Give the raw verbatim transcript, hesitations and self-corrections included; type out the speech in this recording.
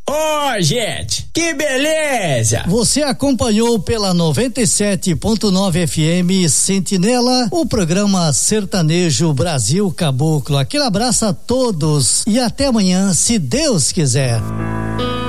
Ô, oh, gente, que beleza! Você acompanhou pela noventa e sete ponto nove F M Sentinela o programa Sertanejo Brasil Caboclo. Aquele abraço a todos e até amanhã, se Deus quiser.